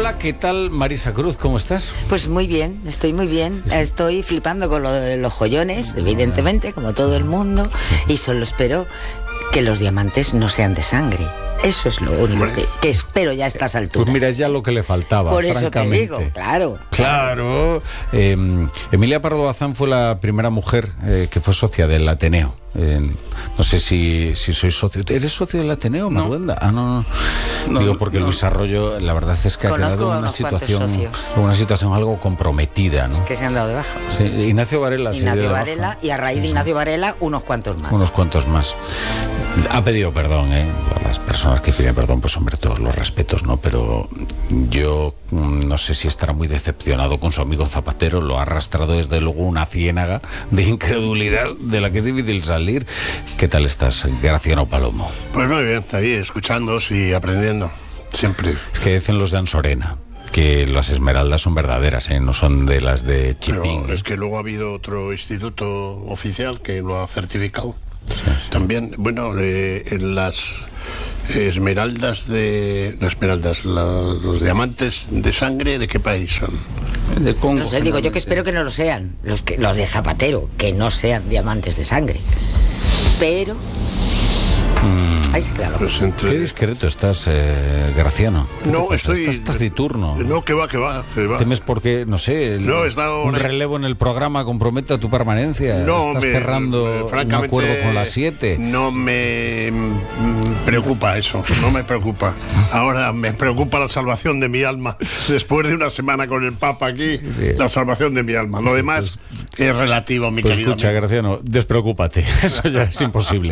Hola, ¿qué tal, Marisa Cruz? ¿Cómo estás? Pues muy bien, estoy muy bien. Sí. Estoy flipando con lo de los joyones, evidentemente, como todo el mundo, y solo espero que los diamantes no sean de sangre. Eso es lo único que espero ya a estas alturas. Pues mira, es ya lo que le faltaba. Por eso francamente. te digo, claro. Claro. Emilia Pardo Bazán fue la primera mujer que fue socia del Ateneo. No sé si soy socio. ¿Eres socio del Ateneo, Maruenda? No. Digo, porque Luis Arroyo, la verdad es que ha quedado en una situación algo comprometida, ¿no? Es que se han dado de baja. Sí, Ignacio Varela. Ignacio Varela, y a raíz de Ignacio Varela, unos cuantos más. Ha pedido perdón, a las personas que piden perdón, pues hombre, todos los respetos, ¿no? Pero yo no sé si estará muy decepcionado con su amigo Zapatero, lo ha arrastrado desde luego una ciénaga de incredulidad de la que es difícil salir. ¿Qué tal estás, Graciano Palomo? Pues muy bien, ahí escuchándoos y aprendiendo, siempre. Es que dicen los de Ansorena que las esmeraldas son verdaderas, no son de las de Chipín. Pero es que luego ha habido otro instituto oficial que lo ha certificado. Sí. También, bueno, en las esmeraldas, los diamantes de sangre, ¿de qué país son? De Congo. No sé, digo yo que espero que no lo sean, los de Zapatero, que no sean diamantes de sangre. Pero ahí se queda pues Qué discreto estás, Graciano. No, estoy... Estás taciturno. No, que va. ¿Temes porque, no sé, un relevo en el programa comprometa tu permanencia? No, ¿Estás cerrando un acuerdo con las 7? No me preocupa eso, no me preocupa. Ahora me preocupa la salvación de mi alma. Después de una semana con el Papa aquí, sí. La salvación de mi alma. Lo demás es relativo, mi querido escucha, amigo. Graciano, despreocúpate. Eso ya es imposible.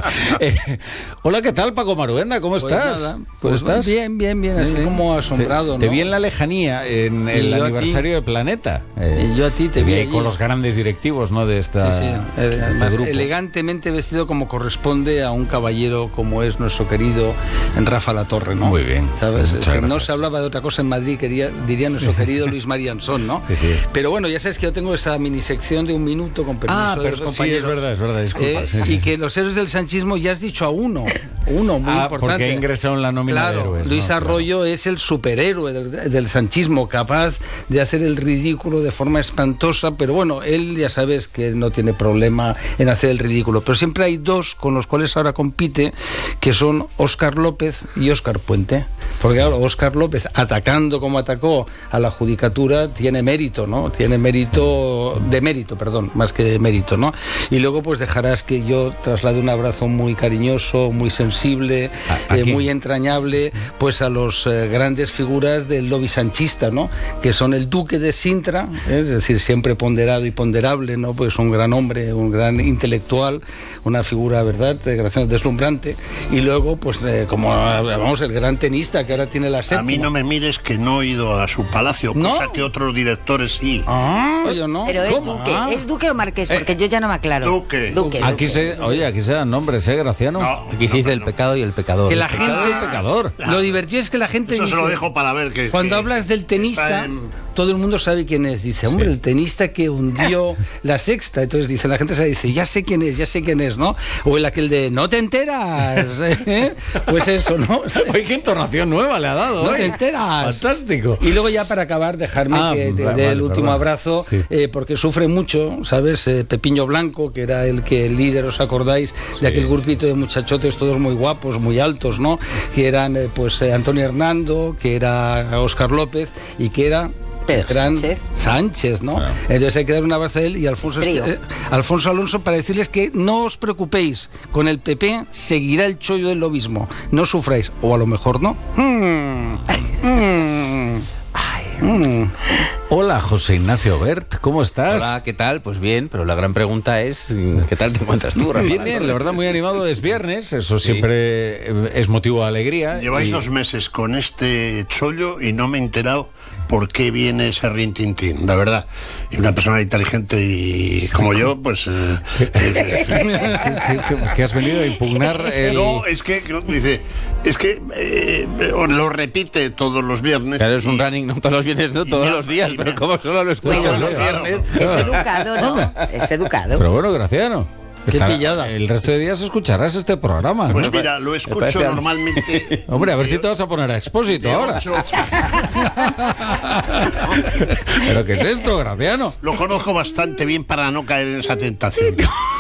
Hola, ¿qué tal, Paco Maruenda? ¿Cómo estás? Nada, ¿cómo estás? Bien, así como asombrado, Te vi en la lejanía, en el aniversario de Planeta. Y yo a ti te vi ahí con los grandes directivos, ¿no? De esta, sí. Este grupo. Elegantemente vestido como corresponde a un caballero como es nuestro querido Rafa Latorre, ¿no? Muy bien. ¿Sabes? Si no se hablaba de otra cosa en Madrid, diría nuestro querido Luis Mariansón, ¿no? Sí. Pero bueno, ya sabes que yo tengo esa minisección de un minuto con permiso de los compañeros. Sí, es verdad, disculpa. Y que los héroes del sanchismo ya has dicho a uno muy importante. Porque ha ingresado en la nómina de héroes. Luis Arroyo es el superhéroe del sanchismo, capaz de hacer el ridículo de forma espantosa, pero bueno, él ya sabes que no tiene problema en hacer el ridículo. Pero siempre hay dos con los cuales ahora compite, que son Óscar López y Óscar Puente. Porque claro, Óscar López, atacando como atacó a la judicatura, tiene mérito, ¿no? Tiene mérito, más que de mérito, ¿no? Y luego pues dejarás que yo traslade un abrazo muy cariñoso, muy sensible, muy entrañable, pues a los grandes figuras del lobby sanchista, ¿no? Que son el duque de Sintra, es decir, siempre ponderado y ponderable, ¿no? Pues un gran hombre, un gran intelectual, una figura, ¿verdad?, deslumbrante. Y luego, pues como vamos, el gran tenista que ahora tiene la séptima. A mí no me mires que no he ido a su palacio, ¿no? Cosa que otros directores sí. Yo no. Pero ¿es duque o marqués? Porque yo ya no me aclaro. Duque. Aquí se dan nombres, Graciano. No, aquí se dice el pecado y el pecador. Que la gente, el pecador. Lo divertido es que la gente eso dice, se lo dejo para ver que cuando hablas del tenista, todo el mundo sabe quién es. Dice, hombre, el tenista que hundió la Sexta. Entonces dice, la gente se dice, ya sé quién es, ¿no? O aquel de, no te enteras. Pues eso, ¿no? Oye, qué entonación nueva le ha dado. No te enteras. Fantástico. Y luego ya para acabar, dejarme que te dé el último abrazo, porque sufre mucho, ¿sabes? Pepiño Blanco, que era el líder, ¿os acordáis? De aquel grupito de muchachotes todos muy guapos, muy altos, ¿no? Que eran Antonio Hernando, que era Óscar López y que era Pedro Sánchez, ¿no? Claro. Entonces hay que dar un abrazo a él y a Alfonso Alonso para decirles que no os preocupéis, con el PP seguirá el chollo del lobismo, no sufráis, o a lo mejor no. Hola, José Ignacio Bert, ¿cómo estás? Hola, ¿qué tal? Pues bien, pero la gran pregunta es ¿qué tal te encuentras tú, Rafa? Bien, la verdad muy animado, es viernes, eso siempre es motivo de alegría. Lleváis 2 meses con este chollo y no me he enterado por qué viene ese rintintín, la verdad. Y una persona inteligente y como yo, pues... ¿Que has venido a impugnar el...? No, es que dice... Es que lo repite todos los viernes. Claro, es un running, no todos los viernes, no todos los días, pero como solo lo escuchas los viernes... Es educado, ¿no? Es educado. Pero bueno, Graciano. Qué pillada. El resto de días escucharás este programa, ¿no? Pues mira, lo escucho normalmente. Hombre, a ver si te vas a poner a Expósito ahora. ¿Pero qué es esto, Graciano? Lo conozco bastante bien para no caer en esa tentación.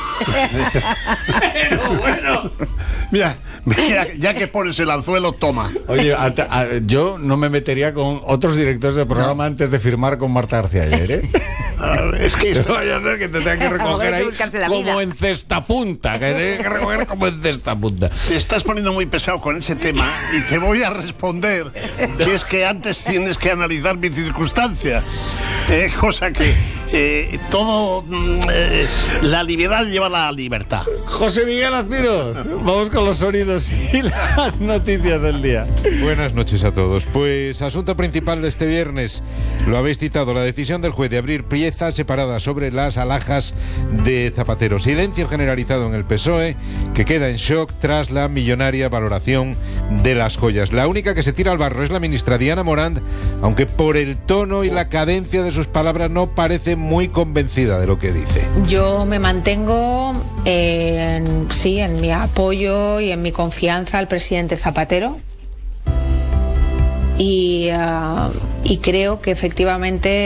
Pero bueno, mira, ya que pones el anzuelo, toma. Oye, yo no me metería con otros directores de programa antes de firmar con Marta García ayer, ¿eh? Es que esto vaya a ser que te tenga que recoger ahí como en cesta punta, que tenga que recoger como en cesta punta. te estás poniendo muy pesado con ese tema y te voy a responder que es que antes tienes que analizar mis circunstancias, cosa que todo la libertad lleva a la libertad. José Miguel Azpiroz, vamos con los sonidos y las noticias del día. Buenas noches a todos. Pues asunto principal de este viernes, lo habéis citado, la decisión del juez de abrir piezas separadas sobre las alhajas de Zapatero. Silencio generalizado en el PSOE, que queda en shock tras la millonaria valoración de las joyas. La única que se tira al barro es la ministra Diana Morant, aunque por el tono y la cadencia de sus palabras no parece muy convencida de lo que dice. Yo me mantengo en mi apoyo y en mi confianza al presidente Zapatero y creo que efectivamente